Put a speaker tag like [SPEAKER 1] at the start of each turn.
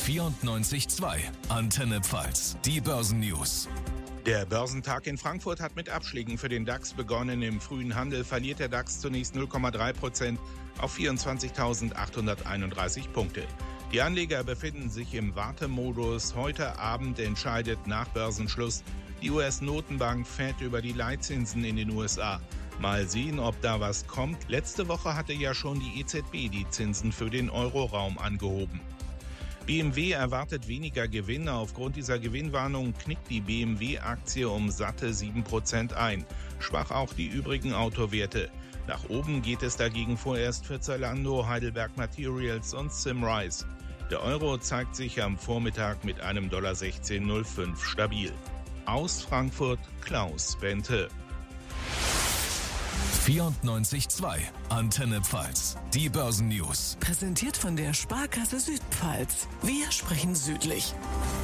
[SPEAKER 1] 94.2 Antenne Pfalz, die Börsennews.
[SPEAKER 2] Der Börsentag in Frankfurt hat mit Abschlägen für den DAX begonnen. Im frühen Handel verliert der DAX zunächst 0,3% auf 24.831 Punkte. Die Anleger befinden sich im Wartemodus. Heute Abend entscheidet nach Börsenschluss die US-Notenbank Fed über die Leitzinsen in den USA. Mal sehen, ob da was kommt. Letzte Woche hatte ja schon die EZB die Zinsen für den Euroraum angehoben. BMW erwartet weniger Gewinne. Aufgrund dieser Gewinnwarnung knickt die BMW-Aktie um satte 7% ein. Schwach auch die übrigen Autowerte. Nach oben geht es dagegen vorerst für Zalando, Heidelberg Materials und Symrise. Der Euro zeigt sich am Vormittag mit einem $16,05 stabil. Aus Frankfurt Klaus Bente.
[SPEAKER 1] 94.2 Antenne Pfalz, die Börsennews.
[SPEAKER 3] Präsentiert von der Sparkasse Südpfalz. Wir sprechen südlich.